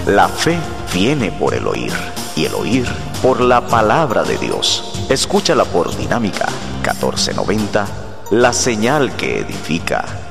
La fe viene por el oír, y el oír por la palabra de Dios. Escúchala por Dinámica 1490, la señal que edifica.